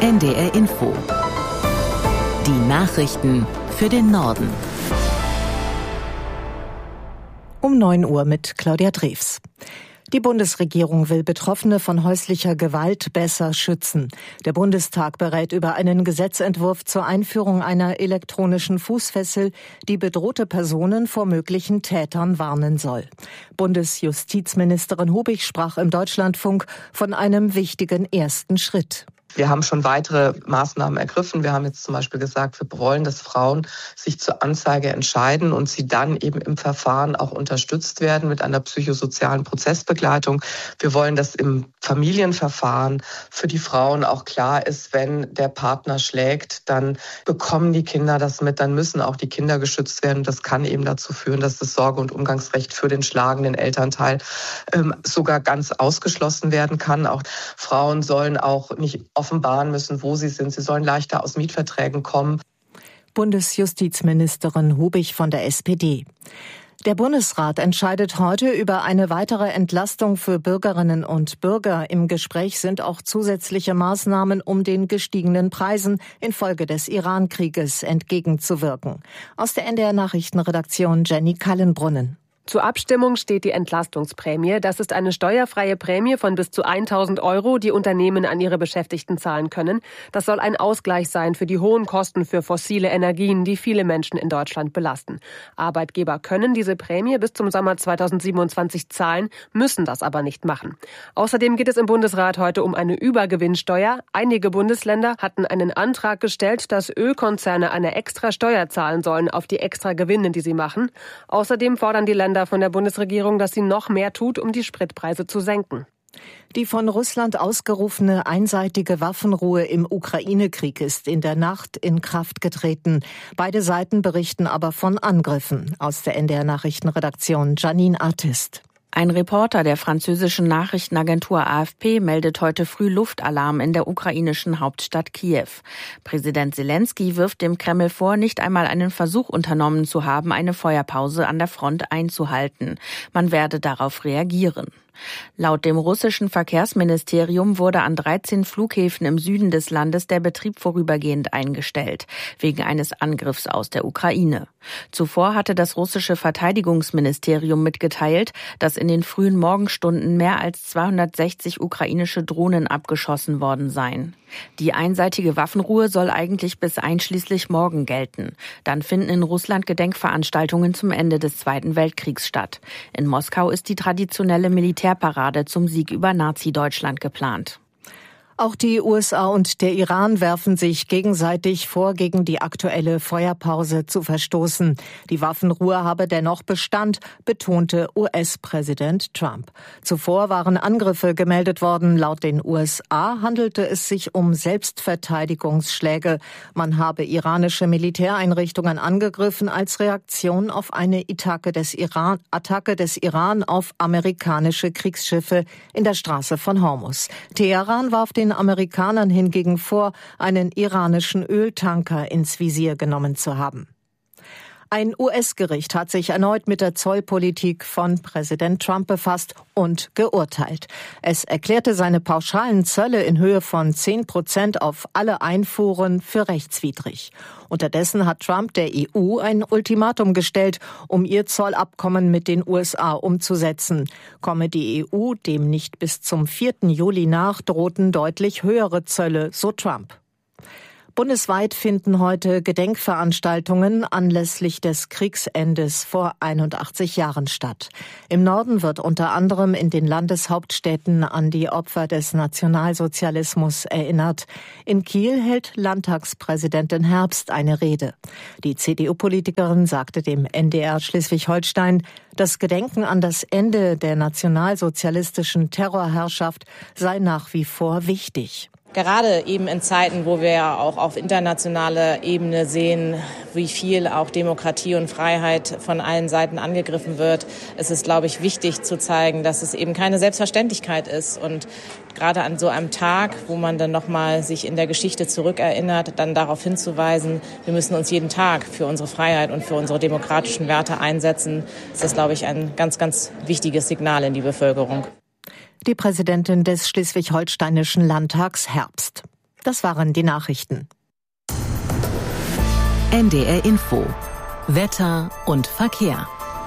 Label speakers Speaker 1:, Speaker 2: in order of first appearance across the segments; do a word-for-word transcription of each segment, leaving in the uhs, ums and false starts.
Speaker 1: N D R Info. Die Nachrichten für den Norden.
Speaker 2: Um neun Uhr mit Claudia Drews. Die Bundesregierung will Betroffene von häuslicher Gewalt besser schützen. Der Bundestag berät über einen Gesetzentwurf zur Einführung einer elektronischen Fußfessel, die bedrohte Personen vor möglichen Tätern warnen soll. Bundesjustizministerin Hubig sprach im Deutschlandfunk von einem wichtigen ersten Schritt.
Speaker 3: Wir haben schon weitere Maßnahmen ergriffen. Wir haben jetzt zum Beispiel gesagt, wir wollen, dass Frauen sich zur Anzeige entscheiden und sie dann eben im Verfahren auch unterstützt werden mit einer psychosozialen Prozessbegleitung. Wir wollen, dass im Familienverfahren für die Frauen auch klar ist, wenn der Partner schlägt, dann bekommen die Kinder das mit, dann müssen auch die Kinder geschützt werden. Das kann eben dazu führen, dass das Sorge- und Umgangsrecht für den schlagenden Elternteil ähm, sogar ganz ausgeschlossen werden kann. Auch Frauen sollen auch nicht offenbaren müssen, wo sie sind. Sie sollen leichter aus Mietverträgen kommen.
Speaker 2: Bundesjustizministerin Hubig von der S P D. Der Bundesrat entscheidet heute über eine weitere Entlastung für Bürgerinnen und Bürger. Im Gespräch sind auch zusätzliche Maßnahmen, um den gestiegenen Preisen infolge des Iran-Krieges entgegenzuwirken. Aus der N D R Nachrichtenredaktion Jenny Kallenbrunnen.
Speaker 4: Zur Abstimmung steht die Entlastungsprämie. Das ist eine steuerfreie Prämie von bis zu tausend Euro, die Unternehmen an ihre Beschäftigten zahlen können. Das soll ein Ausgleich sein für die hohen Kosten für fossile Energien, die viele Menschen in Deutschland belasten. Arbeitgeber können diese Prämie bis zum Sommer zweitausendsiebenundzwanzig zahlen, müssen das aber nicht machen. Außerdem geht es im Bundesrat heute um eine Übergewinnsteuer. Einige Bundesländer hatten einen Antrag gestellt, dass Ölkonzerne eine extra Steuer zahlen sollen auf die extra Gewinne, die sie machen. Außerdem fordern die Länder von der Bundesregierung, dass sie noch mehr tut, um die Spritpreise zu senken.
Speaker 2: Die von Russland ausgerufene einseitige Waffenruhe im Ukraine-Krieg ist in der Nacht in Kraft getreten. Beide Seiten berichten aber von Angriffen. Aus der N D R Nachrichtenredaktion Janine Artist.
Speaker 5: Ein Reporter der französischen Nachrichtenagentur A F P meldet heute früh Luftalarm in der ukrainischen Hauptstadt Kiew. Präsident Selenskyj wirft dem Kreml vor, nicht einmal einen Versuch unternommen zu haben, eine Feuerpause an der Front einzuhalten. Man werde darauf reagieren. Laut dem russischen Verkehrsministerium wurde an dreizehn Flughäfen im Süden des Landes der Betrieb vorübergehend eingestellt, wegen eines Angriffs aus der Ukraine. Zuvor hatte das russische Verteidigungsministerium mitgeteilt, dass in den frühen Morgenstunden mehr als zweihundertsechzig ukrainische Drohnen abgeschossen worden seien. Die einseitige Waffenruhe soll eigentlich bis einschließlich morgen gelten. Dann finden in Russland Gedenkveranstaltungen zum Ende des Zweiten Weltkriegs statt. In Moskau ist die traditionelle Militärparade zum Sieg über Nazi-Deutschland geplant.
Speaker 2: Auch die U S A und der Iran werfen sich gegenseitig vor, gegen die aktuelle Feuerpause zu verstoßen. Die Waffenruhe habe dennoch Bestand, betonte U S-Präsident Trump. Zuvor waren Angriffe gemeldet worden. Laut den U S A handelte es sich um Selbstverteidigungsschläge. Man habe iranische Militäreinrichtungen angegriffen als Reaktion auf eine Attacke des Iran, Attacke des Iran auf amerikanische Kriegsschiffe in der Straße von Hormuz. Teheran warf den Amerikanern hingegen vor, einen iranischen Öltanker ins Visier genommen zu haben. Ein U S-Gericht hat sich erneut mit der Zollpolitik von Präsident Trump befasst und geurteilt. Es erklärte seine pauschalen Zölle in Höhe von zehn Prozent auf alle Einfuhren für rechtswidrig. Unterdessen hat Trump der E U ein Ultimatum gestellt, um ihr Zollabkommen mit den U S A umzusetzen. Komme die E U dem nicht bis zum vierten Juli nach, drohten deutlich höhere Zölle, so Trump. Bundesweit finden heute Gedenkveranstaltungen anlässlich des Kriegsendes vor einundachtzig Jahren statt. Im Norden wird unter anderem in den Landeshauptstädten an die Opfer des Nationalsozialismus erinnert. In Kiel hält Landtagspräsidentin Herbst eine Rede. Die C D U-Politikerin sagte dem N D R Schleswig-Holstein, das Gedenken an das Ende der nationalsozialistischen Terrorherrschaft sei nach wie vor wichtig.
Speaker 6: Gerade eben in Zeiten, wo wir ja auch auf internationaler Ebene sehen, wie viel auch Demokratie und Freiheit von allen Seiten angegriffen wird, ist es, glaube ich, wichtig zu zeigen, dass es eben keine Selbstverständlichkeit ist. Und gerade an so einem Tag, wo man dann nochmal sich in der Geschichte zurückerinnert, dann darauf hinzuweisen, wir müssen uns jeden Tag für unsere Freiheit und für unsere demokratischen Werte einsetzen, ist das, glaube ich, ein ganz, ganz wichtiges Signal in die Bevölkerung.
Speaker 2: Die Präsidentin des Schleswig-Holsteinischen Landtags Herbst. Das waren die Nachrichten.
Speaker 1: N D R Info. Wetter und Verkehr.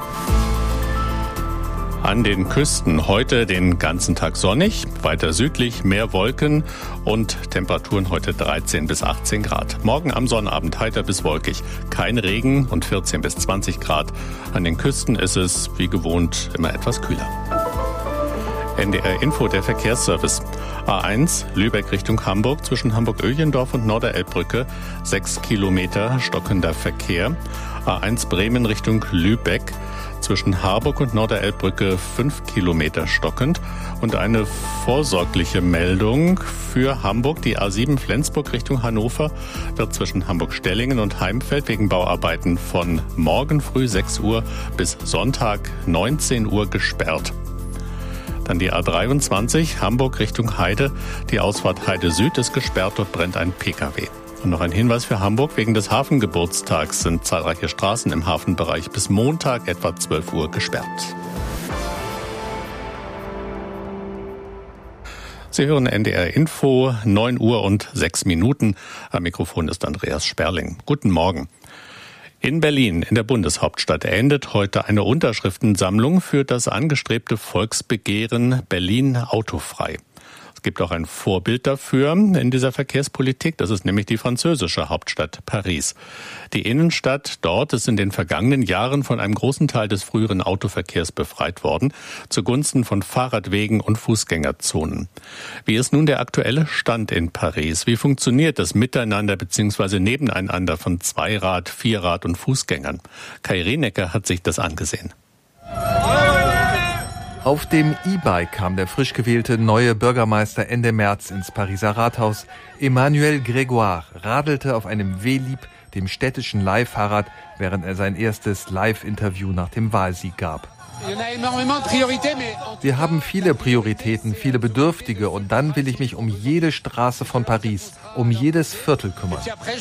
Speaker 7: An den Küsten heute den ganzen Tag sonnig, weiter südlich mehr Wolken und Temperaturen heute dreizehn bis achtzehn Grad. Morgen am Sonnabend heiter bis wolkig, kein Regen und vierzehn bis zwanzig Grad. An den Küsten ist es wie gewohnt immer etwas kühler. N D R Info, der Verkehrsservice. A eins, Lübeck Richtung Hamburg, zwischen Hamburg-Öhlendorf und Norderelbbrücke, sechs Kilometer stockender Verkehr. A eins Bremen Richtung Lübeck, zwischen Harburg und Norderelbbrücke fünf Kilometer stockend. Und eine vorsorgliche Meldung für Hamburg. Die A sieben Flensburg Richtung Hannover wird zwischen Hamburg-Stellingen und Heimfeld wegen Bauarbeiten von morgen früh sechs Uhr bis Sonntag neunzehn Uhr gesperrt. Dann die A dreiundzwanzig Hamburg Richtung Heide. Die Ausfahrt Heide Süd ist gesperrt, dort brennt ein P K W. Und noch ein Hinweis für Hamburg. Wegen des Hafengeburtstags sind zahlreiche Straßen im Hafenbereich bis Montag etwa zwölf Uhr gesperrt. Sie hören N D R Info, neun Uhr und sechs Minuten. Am Mikrofon ist Andreas Sperling. Guten Morgen. In Berlin, in der Bundeshauptstadt, endet heute eine Unterschriftensammlung für das angestrebte Volksbegehren Berlin autofrei. Es gibt auch ein Vorbild dafür in dieser Verkehrspolitik. Das ist nämlich die französische Hauptstadt Paris. Die Innenstadt dort ist in den vergangenen Jahren von einem großen Teil des früheren Autoverkehrs befreit worden, zugunsten von Fahrradwegen und Fußgängerzonen. Wie ist nun der aktuelle Stand in Paris? Wie funktioniert das Miteinander bzw. Nebeneinander von Zweirad, Vierrad und Fußgängern? Kai Rienecker hat sich das angesehen.
Speaker 8: Auf dem E-Bike kam der frisch gewählte neue Bürgermeister Ende März ins Pariser Rathaus. Emmanuel Grégoire radelte auf einem Velib, dem städtischen Leihfahrrad, während er sein erstes Live-Interview nach dem Wahlsieg gab. Wir haben viele Prioritäten, viele Bedürftige und dann will ich mich um jede Straße von Paris, um jedes Viertel kümmern.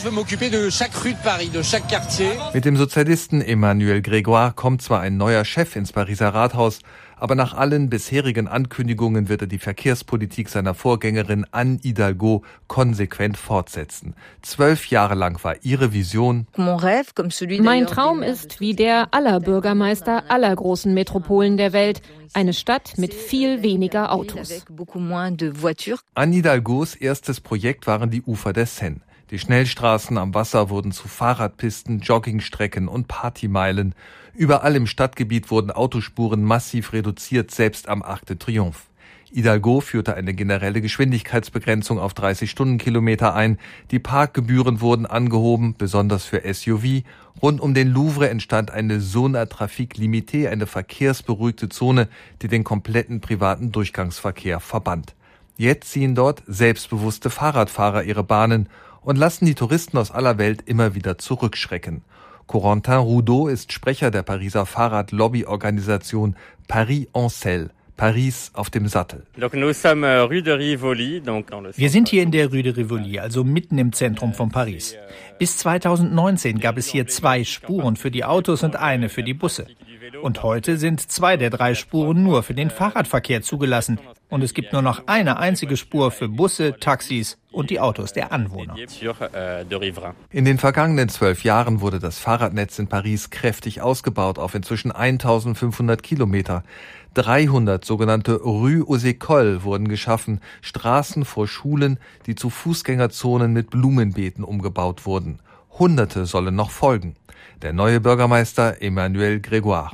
Speaker 8: Mit dem Sozialisten Emmanuel Grégoire kommt zwar ein neuer Chef ins Pariser Rathaus, aber nach allen bisherigen Ankündigungen wird er die Verkehrspolitik seiner Vorgängerin Anne Hidalgo konsequent fortsetzen. Zwölf Jahre lang war ihre Vision:
Speaker 9: Mein Traum ist wie der aller Bürgermeister aller großen Metropolen der Welt. Eine Stadt mit viel weniger Autos.
Speaker 8: Anne Hidalgos erstes Projekt waren die Ufer der Seine. Die Schnellstraßen am Wasser wurden zu Fahrradpisten, Joggingstrecken und Partymeilen. Überall im Stadtgebiet wurden Autospuren massiv reduziert, selbst am Arc de Triomphe. Hidalgo führte eine generelle Geschwindigkeitsbegrenzung auf dreißig Stundenkilometer ein. Die Parkgebühren wurden angehoben, besonders für S U V. Rund um den Louvre entstand eine Zone à trafic limité, eine verkehrsberuhigte Zone, die den kompletten privaten Durchgangsverkehr verband. Jetzt ziehen dort selbstbewusste Fahrradfahrer ihre Bahnen und lassen die Touristen aus aller Welt immer wieder zurückschrecken. Corentin Roudot ist Sprecher der Pariser Fahrradlobbyorganisation Paris en Selle. Paris auf dem Sattel.
Speaker 10: Wir sind hier in der Rue de Rivoli, also mitten im Zentrum von Paris. Bis zweitausendneunzehn gab es hier zwei Spuren für die Autos und eine für die Busse. Und heute sind zwei der drei Spuren nur für den Fahrradverkehr zugelassen. Und es gibt nur noch eine einzige Spur für Busse, Taxis und die Autos der Anwohner.
Speaker 8: In den vergangenen zwölf Jahren wurde das Fahrradnetz in Paris kräftig ausgebaut auf inzwischen eintausendfünfhundert Kilometer. dreihundert sogenannte Rue aux Écoles wurden geschaffen, Straßen vor Schulen, die zu Fußgängerzonen mit Blumenbeeten umgebaut wurden. Hunderte sollen noch folgen. Der neue Bürgermeister Emmanuel Grégoire.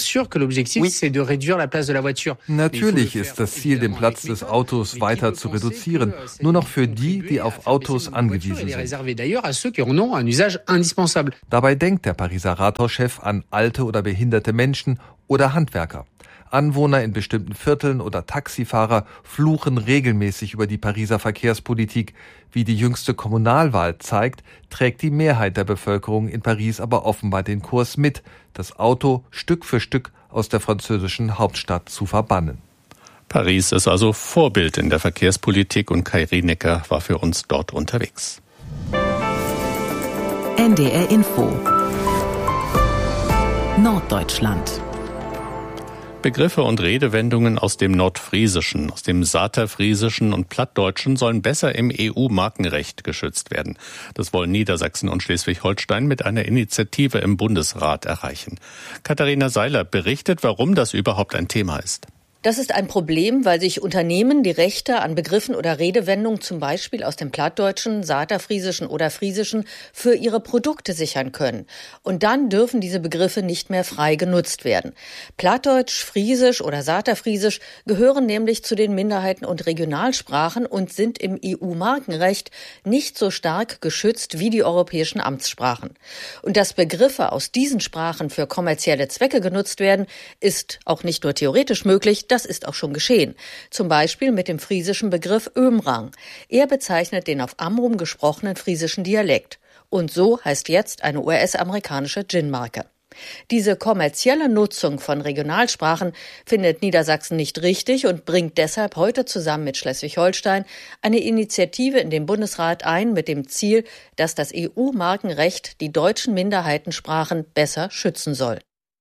Speaker 8: Natürlich ist das Ziel, den Platz des Autos weiter zu reduzieren, nur noch für die, die auf Autos angewiesen sind. Dabei denkt der Pariser Rathauschef an alte oder behinderte Menschen oder Handwerker. Anwohner in bestimmten Vierteln oder Taxifahrer fluchen regelmäßig über die Pariser Verkehrspolitik. Wie die jüngste Kommunalwahl zeigt, trägt die Mehrheit der Bevölkerung in Paris aber offenbar den Kurs mit, das Auto Stück für Stück aus der französischen Hauptstadt zu verbannen.
Speaker 7: Paris ist also Vorbild in der Verkehrspolitik und Kai Rienecker war für uns dort unterwegs.
Speaker 1: N D R Info Norddeutschland.
Speaker 7: Begriffe und Redewendungen aus dem Nordfriesischen, aus dem Saterfriesischen und Plattdeutschen sollen besser im E U-Markenrecht geschützt werden. Das wollen Niedersachsen und Schleswig-Holstein mit einer Initiative im Bundesrat erreichen. Katharina Seiler berichtet, warum das überhaupt ein Thema ist.
Speaker 11: Das ist ein Problem, weil sich Unternehmen die Rechte an Begriffen oder Redewendungen zum Beispiel aus dem Plattdeutschen, Saterfriesischen oder Friesischen für ihre Produkte sichern können. Und dann dürfen diese Begriffe nicht mehr frei genutzt werden. Plattdeutsch, Friesisch oder Saterfriesisch gehören nämlich zu den Minderheiten- und Regionalsprachen und sind im E U-Markenrecht nicht so stark geschützt wie die europäischen Amtssprachen. Und dass Begriffe aus diesen Sprachen für kommerzielle Zwecke genutzt werden, ist auch nicht nur theoretisch möglich, das ist auch schon geschehen. Zum Beispiel mit dem friesischen Begriff Ömrang. Er bezeichnet den auf Amrum gesprochenen friesischen Dialekt. Und so heißt jetzt eine U S-amerikanische Gin-Marke. Diese kommerzielle Nutzung von Regionalsprachen findet Niedersachsen nicht richtig und bringt deshalb heute zusammen mit Schleswig-Holstein eine Initiative in den Bundesrat ein mit dem Ziel, dass das E U-Markenrecht die deutschen Minderheitensprachen besser schützen soll.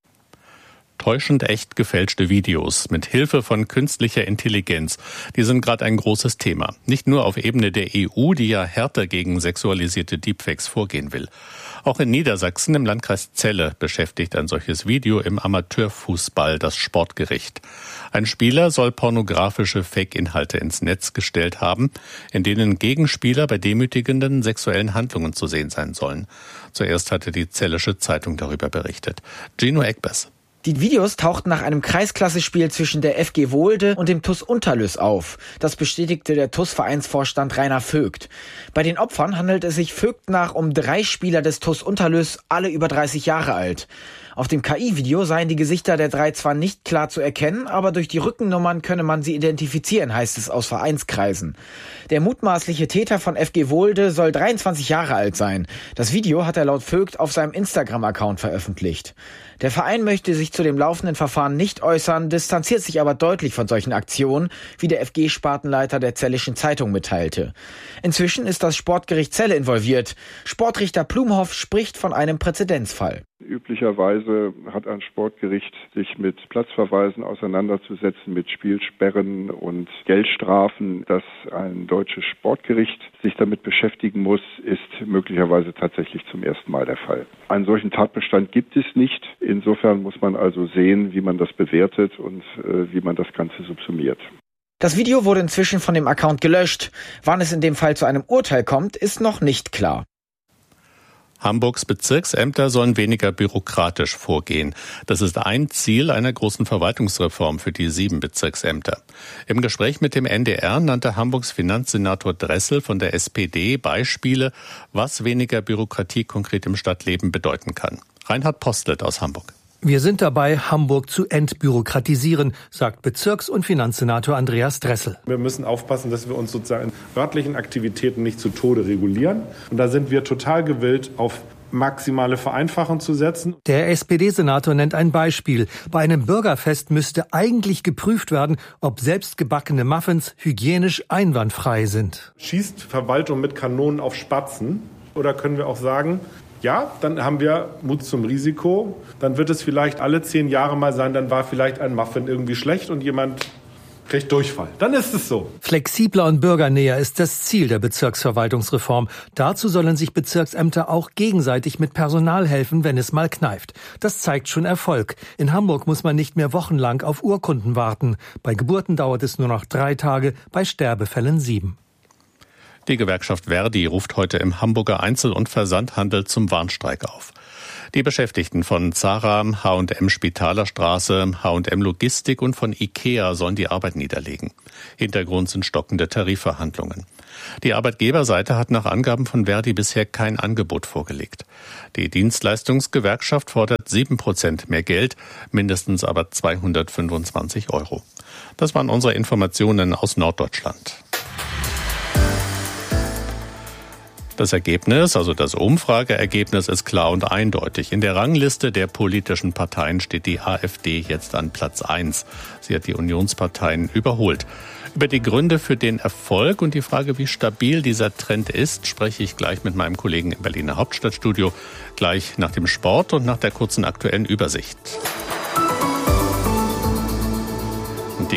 Speaker 7: Täuschend echt gefälschte Videos mit Hilfe von künstlicher Intelligenz, die sind gerade ein großes Thema. Nicht nur auf Ebene der E U, die ja härter gegen sexualisierte Deepfakes vorgehen will. Auch in Niedersachsen im Landkreis Celle beschäftigt ein solches Video im Amateurfußball das Sportgericht. Ein Spieler soll pornografische Fake-Inhalte ins Netz gestellt haben, in denen Gegenspieler bei demütigenden sexuellen Handlungen zu sehen sein sollen. Zuerst hatte die Zellische Zeitung darüber berichtet. Gino Eckbers.
Speaker 12: Die Videos tauchten nach einem Kreisklasse-Spiel zwischen der F G Wohlde und dem T U S Unterlüß auf. Das bestätigte der T U S-Vereinsvorstand Rainer Vogt. Bei den Opfern handelt es sich Vogt nach um drei Spieler des T U S Unterlüß, alle über dreißig Jahre alt. Auf dem K I-Video seien die Gesichter der drei zwar nicht klar zu erkennen, aber durch die Rückennummern könne man sie identifizieren, heißt es aus Vereinskreisen. Der mutmaßliche Täter von F G Wohlde soll dreiundzwanzig Jahre alt sein. Das Video hat er laut Vogt auf seinem Instagram-Account veröffentlicht. Der Verein möchte sich zu dem laufenden Verfahren nicht äußern, distanziert sich aber deutlich von solchen Aktionen, wie der F G-Spartenleiter der Zellischen Zeitung mitteilte. Inzwischen ist das Sportgericht Celle involviert. Sportrichter Plumhoff spricht von einem Präzedenzfall.
Speaker 13: Üblicherweise hat ein Sportgericht sich mit Platzverweisen auseinanderzusetzen, mit Spielsperren und Geldstrafen. Dass ein deutsches Sportgericht sich damit beschäftigen muss, ist möglicherweise tatsächlich zum ersten Mal der Fall. Einen solchen Tatbestand gibt es nicht. Insofern muss man also sehen, wie man das bewertet und äh, wie man das Ganze subsumiert.
Speaker 12: Das Video wurde inzwischen von dem Account gelöscht. Wann es in dem Fall zu einem Urteil kommt, ist noch nicht klar.
Speaker 7: Hamburgs Bezirksämter sollen weniger bürokratisch vorgehen. Das ist ein Ziel einer großen Verwaltungsreform für die sieben Bezirksämter. Im Gespräch mit dem N D R nannte Hamburgs Finanzsenator Dressel von der S P D Beispiele, was weniger Bürokratie konkret im Stadtleben bedeuten kann. Reinhard Postelt aus Hamburg.
Speaker 14: Wir sind dabei, Hamburg zu entbürokratisieren, sagt Bezirks- und Finanzsenator Andreas Dressel.
Speaker 15: Wir müssen aufpassen, dass wir uns sozusagen in örtlichen Aktivitäten nicht zu Tode regulieren. Und da sind wir total gewillt, auf maximale Vereinfachung zu setzen.
Speaker 14: Der S P D-Senator nennt ein Beispiel. Bei einem Bürgerfest müsste eigentlich geprüft werden, ob selbstgebackene Muffins hygienisch einwandfrei sind.
Speaker 15: Schießt Verwaltung mit Kanonen auf Spatzen? Oder können wir auch sagen, ja, dann haben wir Mut zum Risiko. Dann wird es vielleicht alle zehn Jahre mal sein, dann war vielleicht ein Muffin irgendwie schlecht und jemand kriegt Durchfall. Dann ist es so.
Speaker 14: Flexibler und bürgernäher ist das Ziel der Bezirksverwaltungsreform. Dazu sollen sich Bezirksämter auch gegenseitig mit Personal helfen, wenn es mal kneift. Das zeigt schon Erfolg. In Hamburg muss man nicht mehr wochenlang auf Urkunden warten. Bei Geburten dauert es nur noch drei Tage, bei Sterbefällen sieben.
Speaker 7: Die Gewerkschaft Verdi ruft heute im Hamburger Einzel- und Versandhandel zum Warnstreik auf. Die Beschäftigten von Zara, H und M Spitalerstraße, H und M Logistik und von Ikea sollen die Arbeit niederlegen. Hintergrund sind stockende Tarifverhandlungen. Die Arbeitgeberseite hat nach Angaben von Verdi bisher kein Angebot vorgelegt. Die Dienstleistungsgewerkschaft fordert sieben Prozent mehr Geld, mindestens aber zweihundertfünfundzwanzig Euro. Das waren unsere Informationen aus Norddeutschland. Das Ergebnis, also das Umfrageergebnis, ist klar und eindeutig. In der Rangliste der politischen Parteien steht die AfD jetzt an Platz eins. Sie hat die Unionsparteien überholt. Über die Gründe für den Erfolg und die Frage, wie stabil dieser Trend ist, spreche ich gleich mit meinem Kollegen im Berliner Hauptstadtstudio, gleich nach dem Sport und nach der kurzen aktuellen Übersicht.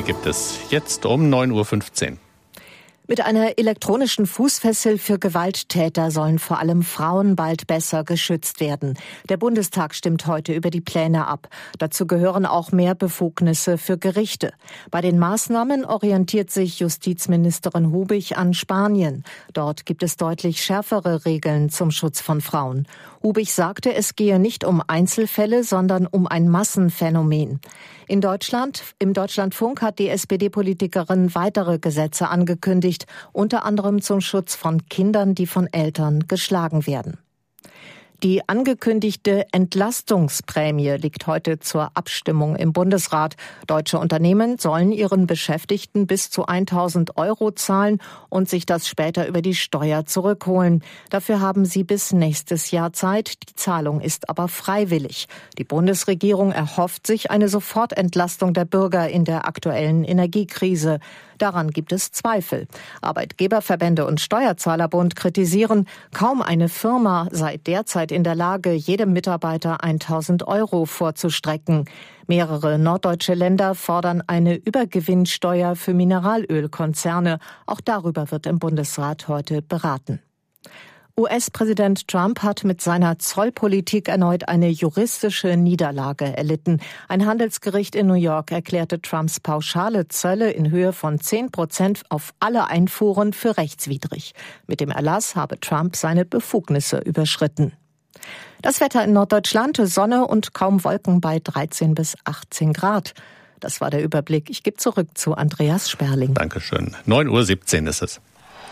Speaker 7: gibt es jetzt um neun Uhr fünfzehn.
Speaker 2: Mit einer elektronischen Fußfessel für Gewalttäter sollen vor allem Frauen bald besser geschützt werden. Der Bundestag stimmt heute über die Pläne ab. Dazu gehören auch mehr Befugnisse für Gerichte. Bei den Maßnahmen orientiert sich Justizministerin Hubig an Spanien. Dort gibt es deutlich schärfere Regeln zum Schutz von Frauen. Hubig sagte, es gehe nicht um Einzelfälle, sondern um ein Massenphänomen. In Deutschland, im Deutschlandfunk hat die S P D-Politikerin weitere Gesetze angekündigt, unter anderem zum Schutz von Kindern, die von Eltern geschlagen werden. Die angekündigte Entlastungsprämie liegt heute zur Abstimmung im Bundesrat. Deutsche Unternehmen sollen ihren Beschäftigten bis zu tausend Euro zahlen und sich das später über die Steuer zurückholen. Dafür haben sie bis nächstes Jahr Zeit. Die Zahlung ist aber freiwillig. Die Bundesregierung erhofft sich eine Sofortentlastung der Bürger in der aktuellen Energiekrise. Daran gibt es Zweifel. Arbeitgeberverbände und Steuerzahlerbund kritisieren, kaum eine Firma sei derzeit in der Lage, jedem Mitarbeiter tausend Euro vorzustrecken. Mehrere norddeutsche Länder fordern eine Übergewinnsteuer für Mineralölkonzerne. Auch darüber wird im Bundesrat heute beraten. U S-Präsident Trump hat mit seiner Zollpolitik erneut eine juristische Niederlage erlitten. Ein Handelsgericht in New York erklärte Trumps pauschale Zölle in Höhe von zehn Prozent auf alle Einfuhren für rechtswidrig. Mit dem Erlass habe Trump seine Befugnisse überschritten. Das Wetter in Norddeutschland, Sonne und kaum Wolken bei dreizehn bis achtzehn Grad. Das war der Überblick. Ich gebe zurück zu Andreas Sperling.
Speaker 7: Dankeschön. neun Uhr siebzehn ist es.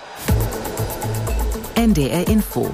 Speaker 1: N D R Info.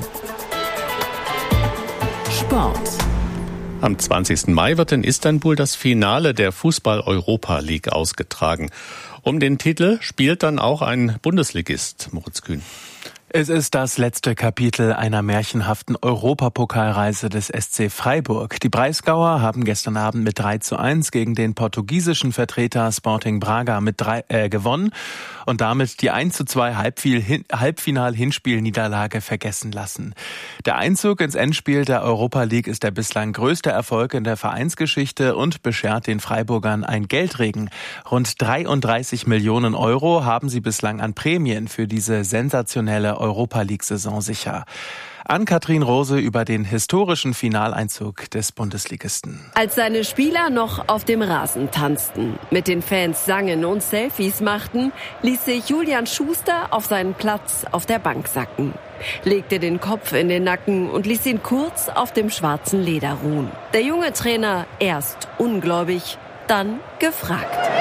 Speaker 1: Sport.
Speaker 7: Am zwanzigsten Mai wird in Istanbul das Finale der Fußball-Europa League ausgetragen. Um den Titel spielt dann auch ein Bundesligist, Moritz Kühn.
Speaker 16: Es ist das letzte Kapitel einer märchenhaften Europapokalreise des S C Freiburg. Die Breisgauer haben gestern Abend mit drei zu eins gegen den portugiesischen Vertreter Sporting Braga mit drei, äh, gewonnen und damit die eins zu zwei Halbfinal-Hinspiel-Niederlage vergessen lassen. Der Einzug ins Endspiel der Europa League ist der bislang größte Erfolg in der Vereinsgeschichte und beschert den Freiburgern ein Geldregen. Rund dreiunddreißig Millionen Euro haben sie bislang an Prämien für diese sensationelle Europa-League-Saison sicher. Ann-Kathrin Rose über den historischen Finaleinzug des Bundesligisten.
Speaker 17: Als seine Spieler noch auf dem Rasen tanzten, mit den Fans sangen und Selfies machten, ließ sich Julian Schuster auf seinen Platz auf der Bank sacken, legte den Kopf in den Nacken und ließ ihn kurz auf dem schwarzen Leder ruhen. Der junge Trainer erst ungläubig, dann gefragt.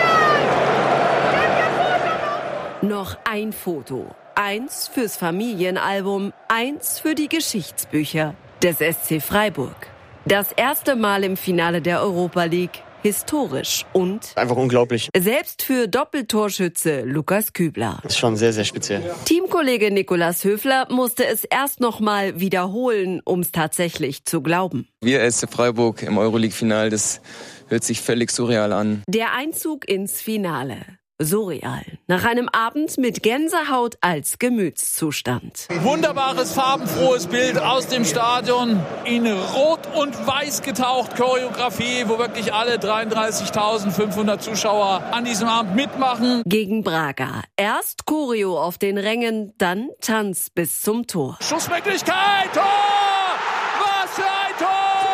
Speaker 17: Noch ein Foto. Eins fürs Familienalbum, eins für die Geschichtsbücher des S C Freiburg. Das erste Mal im Finale der Europa League, historisch und
Speaker 18: einfach unglaublich.
Speaker 17: Selbst für Doppeltorschütze Lukas Kübler.
Speaker 18: Das ist schon sehr, sehr speziell.
Speaker 17: Teamkollege Nikolas Höfler musste es erst noch mal wiederholen, um es tatsächlich zu glauben.
Speaker 19: Wir S C Freiburg im Euroleague-Final, das hört sich völlig surreal an.
Speaker 17: Der Einzug ins Finale. Surreal. Nach einem Abend mit Gänsehaut als Gemütszustand.
Speaker 20: Wunderbares, farbenfrohes Bild aus dem Stadion. In Rot und Weiß getaucht. Choreografie, wo wirklich alle dreiunddreißigtausendfünfhundert Zuschauer an diesem Abend mitmachen.
Speaker 17: Gegen Braga. Erst Choreo auf den Rängen, dann Tanz bis zum Tor.
Speaker 20: Schussmöglichkeit! Tor! Was für ein Tor!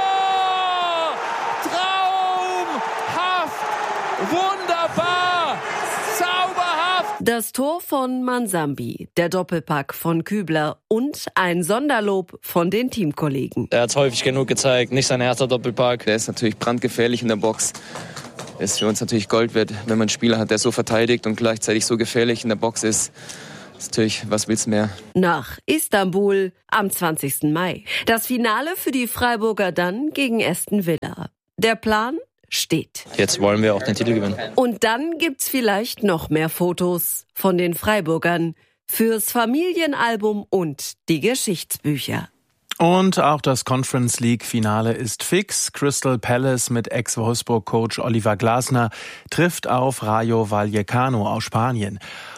Speaker 20: Traumhaft! Wunderbar!
Speaker 17: Das Tor von Mansambi, der Doppelpack von Kübler und ein Sonderlob von den Teamkollegen.
Speaker 19: Er hat es häufig genug gezeigt, nicht sein erster Doppelpack. Der ist natürlich brandgefährlich in der Box. Ist für uns natürlich Gold wert, wenn man einen Spieler hat, der so verteidigt und gleichzeitig so gefährlich in der Box ist. Das ist natürlich, was willst du mehr?
Speaker 17: Nach Istanbul am zwanzigsten Mai. Das Finale für die Freiburger dann gegen Aston Villa. Der Plan steht.
Speaker 19: Jetzt wollen wir auch den Titel gewinnen.
Speaker 17: Und dann gibt's vielleicht noch mehr Fotos von den Freiburgern fürs Familienalbum und die Geschichtsbücher.
Speaker 16: Und auch das Conference League Finale ist fix. Crystal Palace mit Ex-Wolfsburg-Coach Oliver Glasner trifft auf Rayo Vallecano aus Spanien.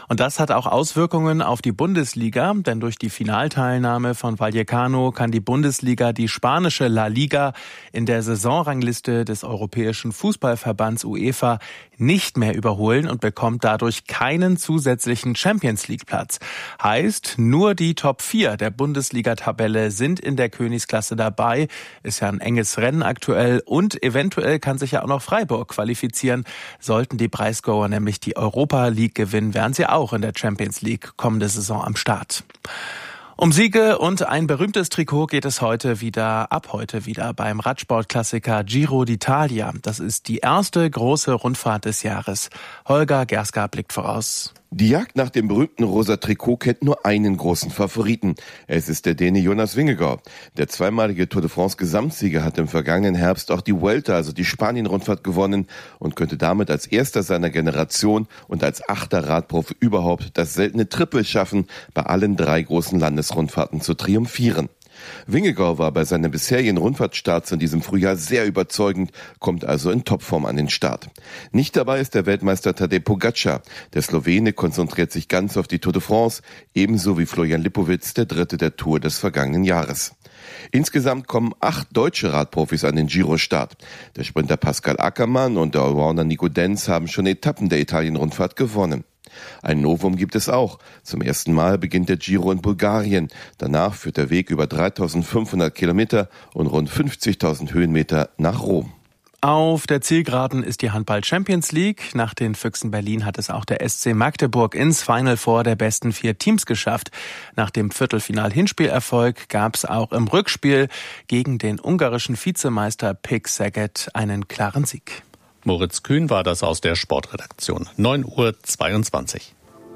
Speaker 16: Und das hat auch Auswirkungen auf die Bundesliga, denn durch die Finalteilnahme von Vallecano kann die Bundesliga die spanische La Liga in der Saisonrangliste des Europäischen Fußballverbands UEFA nicht mehr überholen und bekommt dadurch keinen zusätzlichen Champions-League-Platz. Heißt, nur die Top vier der Bundesliga-Tabelle sind in der Königsklasse dabei. Ist ja ein enges Rennen aktuell und eventuell kann sich ja auch noch Freiburg qualifizieren. Sollten die Breisgauer nämlich die Europa League gewinnen, wären sie auch in der Champions League kommende Saison am Start. Um Siege und ein berühmtes Trikot geht es heute wieder, ab heute wieder beim Radsportklassiker Giro d'Italia. Das ist die erste große Rundfahrt des Jahres. Holger Gerska blickt voraus.
Speaker 18: Die Jagd nach dem berühmten rosa Trikot kennt nur einen großen Favoriten. Es ist der Däne Jonas Vingegaard. Der zweimalige Tour de France Gesamtsieger hat im vergangenen Herbst auch die Vuelta, also die Spanien-Rundfahrt, gewonnen und könnte damit als erster seiner Generation und als achter Radprofi überhaupt das seltene Triple schaffen, bei allen drei großen Landesrundfahrten zu triumphieren. Vingegaard war bei seinen bisherigen Rundfahrtstarts in diesem Frühjahr sehr überzeugend, kommt also in Topform an den Start. Nicht dabei ist der Weltmeister Tadej Pogačar. Der Slowene konzentriert sich ganz auf die Tour de France, ebenso wie Florian Lipowitz, der Dritte der Tour des vergangenen Jahres. Insgesamt kommen acht deutsche Radprofis an den Giro-Start. Der Sprinter Pascal Ackermann und der Allrounder Nico Denz haben schon Etappen der Italien-Rundfahrt gewonnen. Ein Novum gibt es auch. Zum ersten Mal beginnt der Giro in Bulgarien. Danach führt der Weg über dreitausendfünfhundert Kilometer und rund fünfzigtausend Höhenmeter nach Rom.
Speaker 16: Auf der Zielgeraden ist die Handball Champions League. Nach den Füchsen Berlin hat es auch der S C Magdeburg ins Final Four der besten vier Teams geschafft. Nach dem Viertelfinal-Hinspielerfolg gab es auch im Rückspiel gegen den ungarischen Vizemeister Pick Szeged einen klaren Sieg.
Speaker 7: Moritz Kühn war das aus der Sportredaktion. neun Uhr zweiundzwanzig.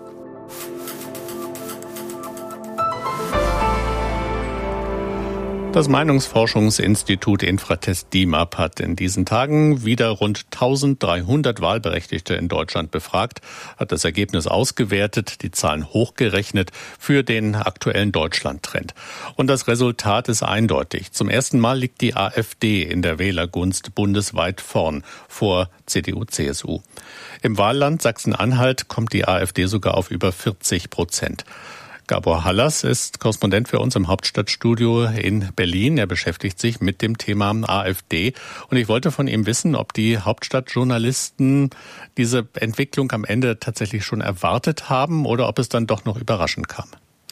Speaker 7: Das Meinungsforschungsinstitut Infratest DIMAP hat in diesen Tagen wieder rund eintausenddreihundert Wahlberechtigte in Deutschland befragt, hat das Ergebnis ausgewertet, die Zahlen hochgerechnet für den aktuellen Deutschland-Trend. Und das Resultat ist eindeutig. Zum ersten Mal liegt die AfD in der Wählergunst bundesweit vorn vor C D U C S U. Im Wahlland Sachsen-Anhalt kommt die AfD sogar auf über vierzig Prozent. Gabor Hallas ist Korrespondent für uns im Hauptstadtstudio in Berlin. Er beschäftigt sich mit dem Thema AfD. Und ich wollte von ihm wissen, ob die Hauptstadtjournalisten diese Entwicklung am Ende tatsächlich schon erwartet haben oder ob es dann doch noch überraschend kam.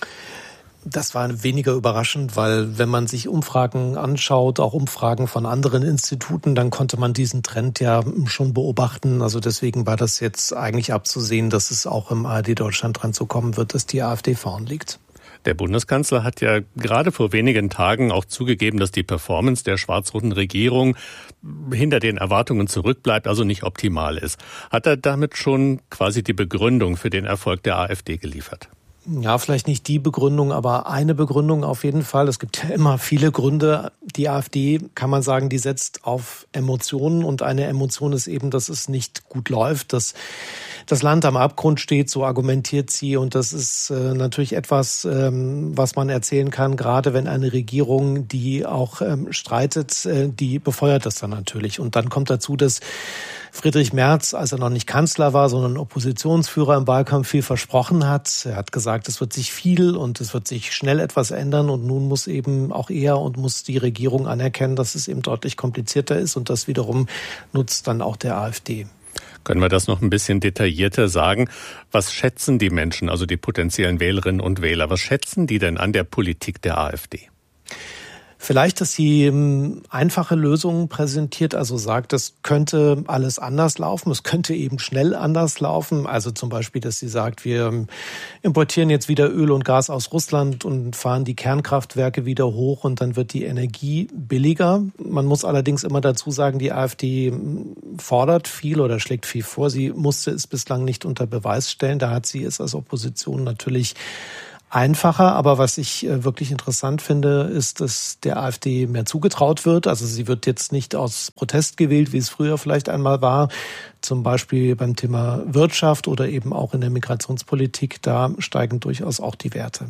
Speaker 14: Das war weniger überraschend, weil wenn man sich Umfragen anschaut, auch Umfragen von anderen Instituten, dann konnte man diesen Trend ja schon beobachten. Also deswegen war das jetzt eigentlich abzusehen, dass es auch im A R D-Deutschland-Trend so kommen wird, dass die AfD vorn liegt.
Speaker 7: Der Bundeskanzler hat ja gerade vor wenigen Tagen auch zugegeben, dass die Performance der schwarz-roten Regierung hinter den Erwartungen zurückbleibt, also nicht optimal ist. Hat er damit schon quasi die Begründung für den Erfolg der AfD geliefert?
Speaker 14: Ja, vielleicht nicht die Begründung, aber eine Begründung auf jeden Fall. Es gibt ja immer viele Gründe. Die AfD, kann man sagen, die setzt auf Emotionen und eine Emotion ist eben, dass es nicht gut läuft, dass das Land am Abgrund steht, so argumentiert sie. Und das ist äh, natürlich etwas, ähm, was man erzählen kann, gerade wenn eine Regierung, die auch ähm, streitet, äh, die befeuert das dann natürlich. Und dann kommt dazu, dass Friedrich Merz, als er noch nicht Kanzler war, sondern Oppositionsführer im Wahlkampf, viel versprochen hat. Er hat gesagt, es wird sich viel und es wird sich schnell etwas ändern. Und nun muss eben auch er und muss die Regierung anerkennen, dass es eben deutlich komplizierter ist. Und das wiederum nutzt dann auch der AfD.
Speaker 7: Können wir das noch ein bisschen detaillierter sagen? Was schätzen die Menschen, also die potenziellen Wählerinnen und Wähler, was schätzen die denn an der Politik der AfD?
Speaker 14: Vielleicht, dass sie einfache Lösungen präsentiert, also sagt, es könnte alles anders laufen, es könnte eben schnell anders laufen. Also zum Beispiel, dass sie sagt, wir importieren jetzt wieder Öl und Gas aus Russland und fahren die Kernkraftwerke wieder hoch und dann wird die Energie billiger. Man muss allerdings immer dazu sagen, die AfD fordert viel oder schlägt viel vor. Sie musste es bislang nicht unter Beweis stellen. Da hat sie es als Opposition natürlich einfacher, aber was ich wirklich interessant finde, ist, dass der AfD mehr zugetraut wird. Also sie wird jetzt nicht aus Protest gewählt, wie es früher vielleicht einmal war, zum Beispiel beim Thema Wirtschaft oder eben auch in der Migrationspolitik. Da steigen durchaus auch die Werte.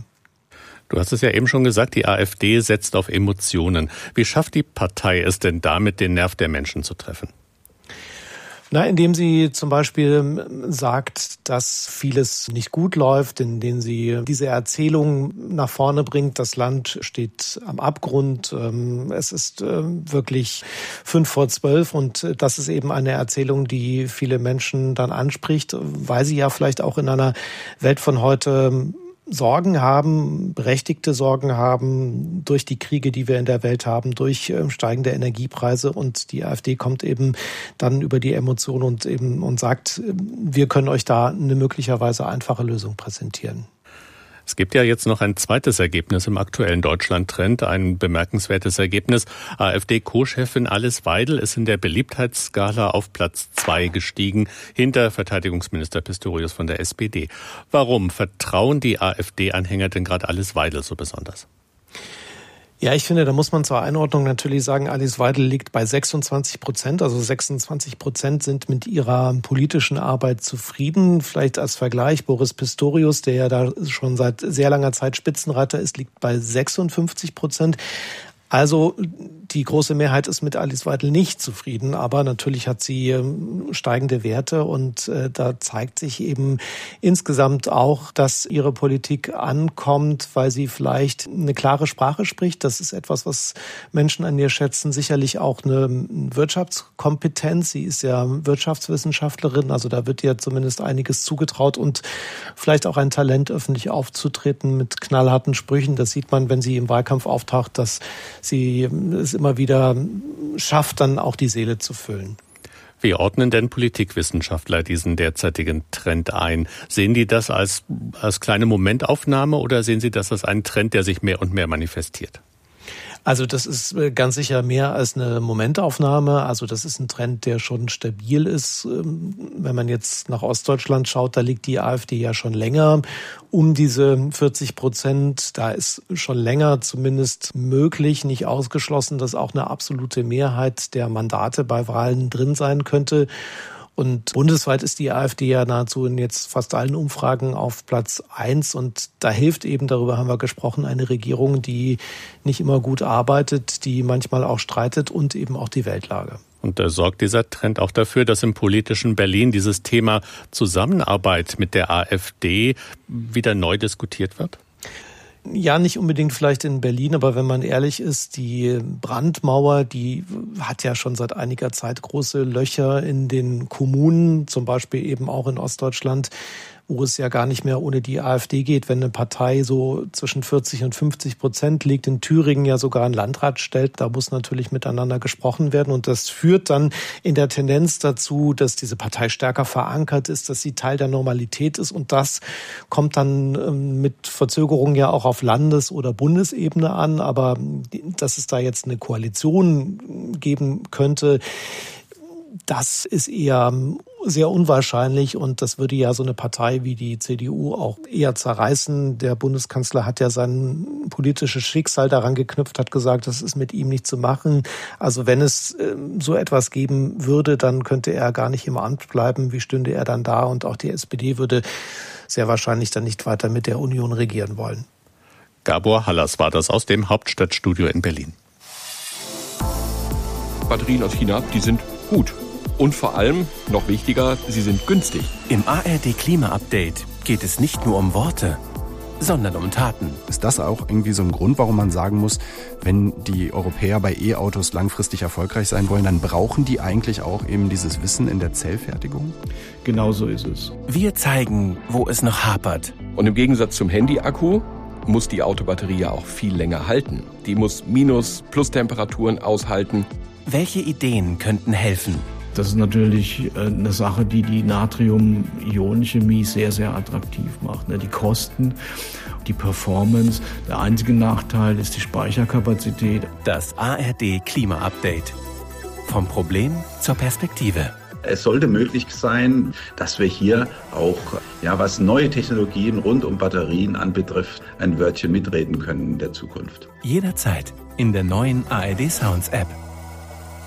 Speaker 7: Du hast es ja eben schon gesagt, die AfD setzt auf Emotionen. Wie schafft die Partei es denn damit, den Nerv der Menschen zu treffen?
Speaker 21: Na, indem sie zum Beispiel sagt, dass vieles nicht gut läuft, indem sie diese Erzählung nach vorne bringt, das Land steht am Abgrund, es ist wirklich fünf vor zwölf und das ist eben eine Erzählung, die viele Menschen dann anspricht, weil sie ja vielleicht auch in einer Welt von heute Sorgen haben, berechtigte Sorgen haben durch die Kriege, die wir in der Welt haben, durch steigende Energiepreise und die AfD kommt eben dann über die Emotionen und eben und sagt, wir können euch da eine möglicherweise einfache Lösung präsentieren.
Speaker 7: Es gibt ja jetzt noch ein zweites Ergebnis im aktuellen Deutschland-Trend, ein bemerkenswertes Ergebnis. AfD-Co-Chefin Alice Weidel ist in der Beliebtheitsskala auf Platz zwei gestiegen, hinter Verteidigungsminister Pistorius von der S P D. Warum vertrauen die AfD-Anhänger denn gerade Alice Weidel so besonders?
Speaker 21: Ja, ich finde, da muss man zur Einordnung natürlich sagen, Alice Weidel liegt bei sechsundzwanzig Prozent. Also sechsundzwanzig Prozent sind mit ihrer politischen Arbeit zufrieden. Vielleicht als Vergleich, Boris Pistorius, der ja da schon seit sehr langer Zeit Spitzenreiter ist, liegt bei sechsundfünfzig Prozent. Also die große Mehrheit ist mit Alice Weidel nicht zufrieden, aber natürlich hat sie steigende Werte und äh, da zeigt sich eben insgesamt auch, dass ihre Politik ankommt, weil sie vielleicht eine klare Sprache spricht. Das ist etwas, was Menschen an ihr schätzen. Sicherlich auch eine Wirtschaftskompetenz. Sie ist ja Wirtschaftswissenschaftlerin, also da wird ihr zumindest einiges zugetraut und vielleicht auch ein Talent, öffentlich aufzutreten mit knallharten Sprüchen. Das sieht man, wenn sie im Wahlkampf auftaucht, dass sie es immer wieder schafft, dann auch die Seele zu füllen.
Speaker 7: Wie ordnen denn Politikwissenschaftler diesen derzeitigen Trend ein? Sehen die das als, als kleine Momentaufnahme oder sehen sie das als einen Trend, der sich mehr und mehr manifestiert?
Speaker 21: Also das ist ganz sicher mehr als eine Momentaufnahme. Also das ist ein Trend, der schon stabil ist. Wenn man jetzt nach Ostdeutschland schaut, da liegt die AfD ja schon länger um diese vierzig Prozent. Da ist schon länger zumindest möglich, nicht ausgeschlossen, dass auch eine absolute Mehrheit der Mandate bei Wahlen drin sein könnte. Und bundesweit ist die AfD ja nahezu in jetzt fast allen Umfragen auf Platz eins. Und da hilft eben, darüber haben wir gesprochen, eine Regierung, die nicht immer gut arbeitet, die manchmal auch streitet und eben auch die Weltlage.
Speaker 7: Und da sorgt dieser Trend auch dafür, dass im politischen Berlin dieses Thema Zusammenarbeit mit der AfD wieder neu diskutiert wird?
Speaker 21: Ja, nicht unbedingt vielleicht in Berlin, aber wenn man ehrlich ist, die Brandmauer, die hat ja schon seit einiger Zeit große Löcher in den Kommunen, zum Beispiel eben auch in Ostdeutschland, wo es ja gar nicht mehr ohne die AfD geht, wenn eine Partei so zwischen vierzig und fünfzig Prozent liegt, in Thüringen ja sogar einen Landrat stellt, da muss natürlich miteinander gesprochen werden und das führt dann in der Tendenz dazu, dass diese Partei stärker verankert ist, dass sie Teil der Normalität ist und das kommt dann mit Verzögerung ja auch auf Landes- oder Bundesebene an, aber dass es da jetzt eine Koalition geben könnte, das ist eher sehr unwahrscheinlich und das würde ja so eine Partei wie die C D U auch eher zerreißen. Der Bundeskanzler hat ja sein politisches Schicksal daran geknüpft, hat gesagt, das ist mit ihm nicht zu machen. Also wenn es äh, so etwas geben würde, dann könnte er gar nicht im Amt bleiben. Wie stünde er dann da? Und auch die S P D würde sehr wahrscheinlich dann nicht weiter mit der Union regieren wollen.
Speaker 7: Gabor Hallas war das aus dem Hauptstadtstudio in Berlin.
Speaker 22: Batterien aus China, die sind gut. Und vor allem, noch wichtiger, sie sind günstig.
Speaker 23: Im A R D-Klima-Update geht es nicht nur um Worte, sondern um Taten.
Speaker 24: Ist das auch irgendwie so ein Grund, warum man sagen muss, wenn die Europäer bei E-Autos langfristig erfolgreich sein wollen, dann brauchen die eigentlich auch eben dieses Wissen in der Zellfertigung?
Speaker 22: Genau so ist es.
Speaker 23: Wir zeigen, wo es noch hapert.
Speaker 22: Und im Gegensatz zum Handy-Akku muss die Autobatterie ja auch viel länger halten. Die muss Minus-, Plus-Temperaturen aushalten.
Speaker 23: Welche Ideen könnten helfen?
Speaker 25: Das ist natürlich eine Sache, die die Natrium-Ionen-Chemie sehr, sehr attraktiv macht. Die Kosten, die Performance. Der einzige Nachteil ist die Speicherkapazität.
Speaker 23: Das A R D-Klima-Update. Vom Problem zur Perspektive.
Speaker 26: Es sollte möglich sein, dass wir hier auch, ja, was neue Technologien rund um Batterien anbetrifft, ein Wörtchen mitreden können in der Zukunft.
Speaker 23: Jederzeit in der neuen A R D Sounds App.